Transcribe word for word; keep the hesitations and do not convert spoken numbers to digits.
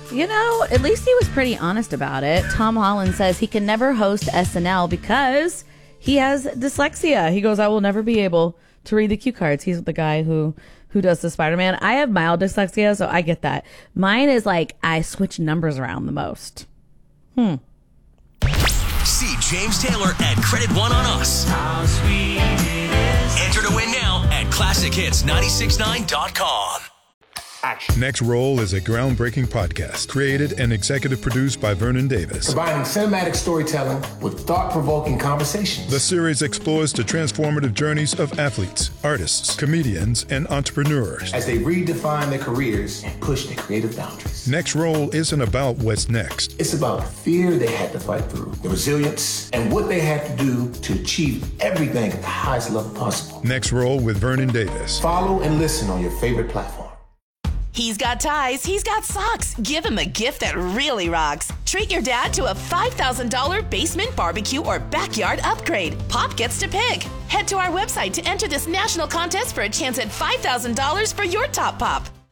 You know, at least he was pretty honest about it. Tom Holland says he can never host S N L because he has dyslexia. He goes, I will never be able to read the cue cards. He's the guy who, who does the Spider-Man. I have mild dyslexia, so I get that. Mine is like I switch numbers around the most. Hmm. See James Taylor at Credit One on Us. How sweet it is. Enter to win now at classic hits nine six nine dot com. Action. Next Roll is a groundbreaking podcast created and executive produced by Vernon Davis. Combining cinematic storytelling with thought-provoking conversations. The series explores the transformative journeys of athletes, artists, comedians, and entrepreneurs as they redefine their careers and push their creative boundaries. Next Roll isn't about what's next. It's about the fear they had to fight through, the resilience, and what they had to do to achieve everything at the highest level possible. Next Roll with Vernon Davis. Follow and listen on your favorite platform. He's got ties, he's got socks. Give him a gift that really rocks. Treat your dad to a five thousand dollars basement barbecue or backyard upgrade. Pop gets to pick. Head to our website to enter this national contest for a chance at five thousand dollars for your top pop.